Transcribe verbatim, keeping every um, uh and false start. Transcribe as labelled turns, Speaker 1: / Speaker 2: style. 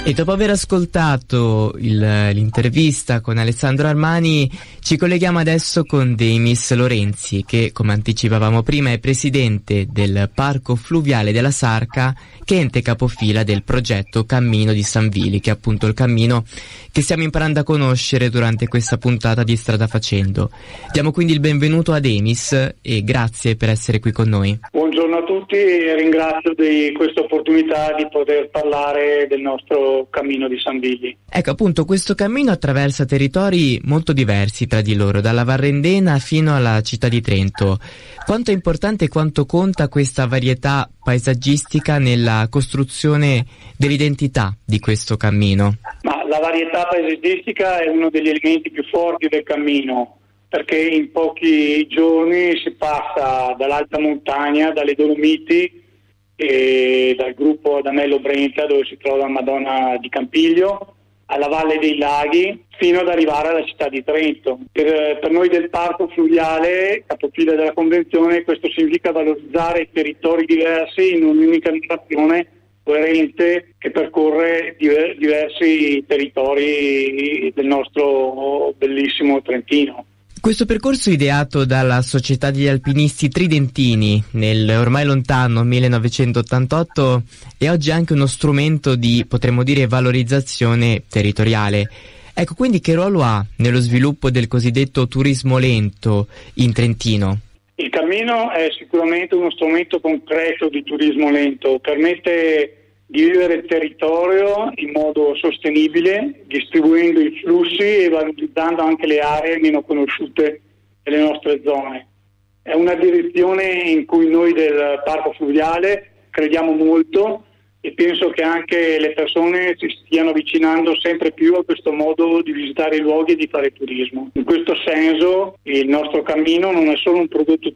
Speaker 1: E dopo aver ascoltato il, l'intervista con Alessandro Armani, ci colleghiamo adesso con Demis Lorenzi, che, come anticipavamo prima, è presidente del Parco Fluviale della Sarca, che è ente capofila del progetto Cammino di San Vili, che è appunto il cammino che stiamo imparando a conoscere durante questa puntata di Strada Facendo. Diamo quindi il benvenuto a Demis e grazie per essere qui con noi.
Speaker 2: Buongiorno a tutti e ringrazio di questa opportunità di poter parlare del nostro Cammino di San Vili.
Speaker 1: Ecco, appunto, questo cammino attraversa territori molto diversi tra di loro, dalla Varrendena fino alla città di Trento. Quanto è importante e quanto conta questa varietà paesaggistica nella costruzione dell'identità di questo cammino?
Speaker 2: Ma la varietà paesaggistica è uno degli elementi più forti del cammino, perché in pochi giorni si passa dall'alta montagna, dalle Dolomiti e dal gruppo Adamello Brenta, dove si trova Madonna di Campiglio, alla Valle dei Laghi, fino ad arrivare alla città di Trento. Per, per noi del Parco Fluviale, capofila della Convenzione, questo significa valorizzare territori diversi in un'unica narrazione coerente che percorre diver, diversi territori del nostro bellissimo Trentino.
Speaker 1: Questo percorso ideato dalla Società degli Alpinisti Tridentini nel ormai lontano millenovecentottantotto è oggi anche uno strumento di, potremmo dire, valorizzazione territoriale. Ecco, quindi che ruolo ha nello sviluppo del cosiddetto turismo lento in Trentino?
Speaker 2: Il cammino è sicuramente uno strumento concreto di turismo lento, permette di vivere il territorio in modo sostenibile, distribuendo i flussi e valorizzando anche le aree meno conosciute delle nostre zone. È una direzione in cui noi del Parco Fluviale crediamo molto e penso che anche le persone si stiano avvicinando sempre più a questo modo di visitare i luoghi e di fare turismo. In questo senso il nostro cammino non è solo un prodotto